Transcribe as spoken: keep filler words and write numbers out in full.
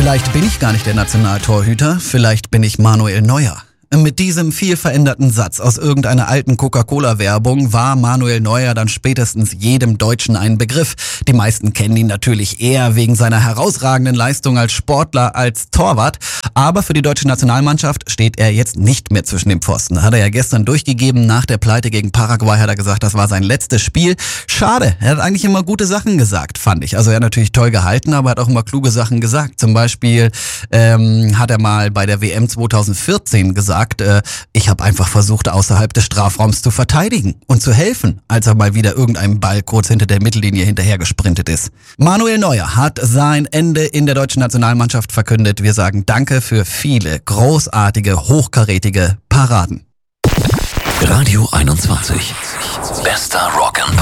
Vielleicht bin ich gar nicht der Nationaltorhüter, vielleicht bin ich Manuel Neuer. Mit diesem viel veränderten Satz aus irgendeiner alten Coca-Cola-Werbung war Manuel Neuer dann spätestens jedem Deutschen ein Begriff. Die meisten kennen ihn natürlich eher wegen seiner herausragenden Leistung als Sportler, als Torwart. Aber für die deutsche Nationalmannschaft steht er jetzt nicht mehr zwischen den Pfosten. Hat er ja gestern durchgegeben. Nach der Pleite gegen Paraguay hat er gesagt, das war sein letztes Spiel. Schade, er hat eigentlich immer gute Sachen gesagt, fand ich. Also er hat natürlich toll gehalten, aber er hat auch immer kluge Sachen gesagt. Zum Beispiel ähm, hat er mal bei der W M zweitausendvierzehn gesagt, ich habe einfach versucht, außerhalb des Strafraums zu verteidigen und zu helfen, als er mal wieder irgendeinem Ball kurz hinter der Mittellinie hinterher gesprintet ist. Manuel Neuer hat sein Ende in der deutschen Nationalmannschaft verkündet. Wir sagen Danke für viele großartige, hochkarätige Paraden. Radio einundzwanzig. Bester Rock'n'Pop.